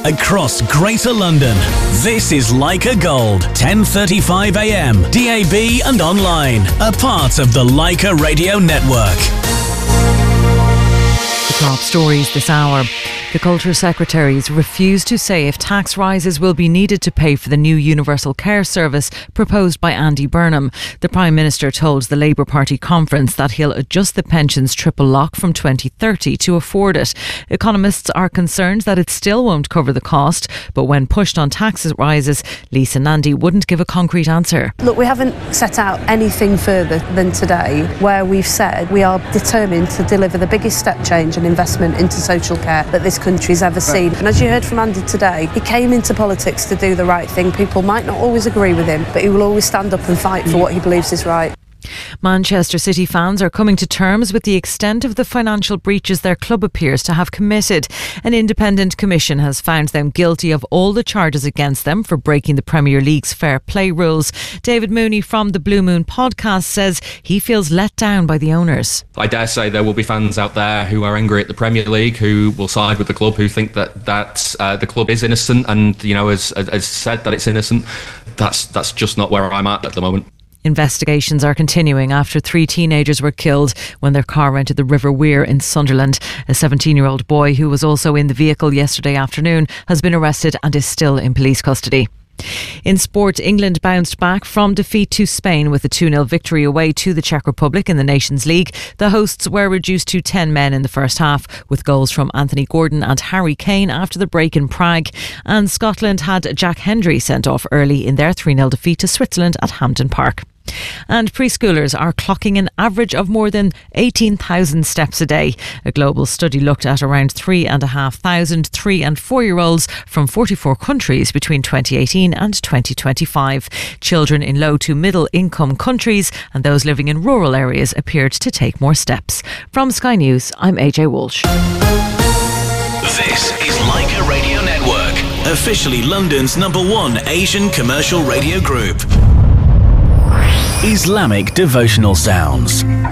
across Greater London. This is Leica Gold, 10:35 a.m, DAB and online. A part of the Leica Radio Network. The top stories this hour. The Culture Secretaries refuse to say if tax rises will be needed to pay for the new universal care service proposed by Andy Burnham. The Prime Minister told the Labour Party conference that he'll adjust the pensions triple lock from 2030 to afford it. Economists are concerned that it still won't cover the cost, but when pushed on tax rises, Lisa Nandy wouldn't give a concrete answer. Look, we haven't set out anything further than today where we've said we are determined to deliver the biggest step change and investment into social care that this country's ever seen. And as you heard from Andy today, he came into politics to do the right thing. People might not always agree with him, but he will always stand up and fight for what he believes is right. Manchester City fans are coming to terms with the extent of the financial breaches their club appears to have committed. An independent commission has found them guilty of all the charges against them for breaking the Premier League's fair play rules. David Mooney from the Blue Moon podcast says he feels let down by the owners. I dare say there will be fans out there who are angry at the Premier League, who will side with the club, who think that the club is innocent and, has said that it's innocent. That's just not where I'm at the moment. Investigations are continuing after 3 teenagers were killed when their car entered the River Wear in Sunderland. A 17-year-old boy who was also in the vehicle yesterday afternoon has been arrested and is still in police custody. In sport, England bounced back from defeat to Spain with a 2-0 victory away to the Czech Republic in the Nations League. The hosts were reduced to 10 men in the first half, with goals from Anthony Gordon and Harry Kane after the break in Prague. And Scotland had Jack Hendry sent off early in their 3-0 defeat to Switzerland at Hampden Park. And preschoolers are clocking an average of more than 18,000 steps a day. A global study looked at around 3,500 3- and 4-year-olds from 44 countries between 2018 and 2025. Children in low to middle income countries and those living in rural areas appeared to take more steps. From Sky News, I'm AJ Walsh. This is Leica Radio Network, officially London's #1 Asian commercial radio group. Islamic devotional sounds.